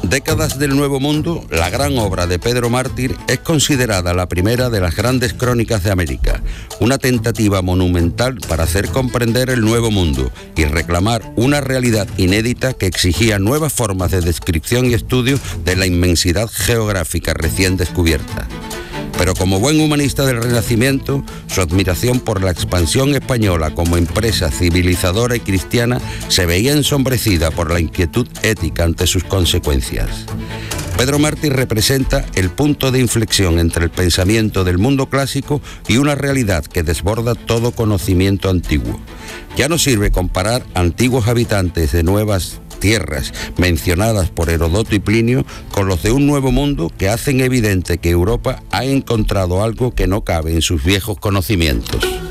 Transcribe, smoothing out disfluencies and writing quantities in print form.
Décadas del Nuevo Mundo, la gran obra de Pedro Mártir, es considerada la primera de las grandes crónicas de América, una tentativa monumental para hacer comprender el Nuevo Mundo y reclamar una realidad inédita que exigía nuevas formas de descripción y estudio de la inmensidad geográfica recién descubierta. Pero como buen humanista del Renacimiento, su admiración por la expansión española como empresa civilizadora y cristiana se veía ensombrecida por la inquietud ética ante sus consecuencias. Pedro Mártir representa el punto de inflexión entre el pensamiento del mundo clásico y una realidad que desborda todo conocimiento antiguo. Ya no sirve comparar antiguos habitantes de nuevas tierras mencionadas por Heródoto y Plinio con los de un nuevo mundo que hacen evidente que Europa ha encontrado algo que no cabe en sus viejos conocimientos.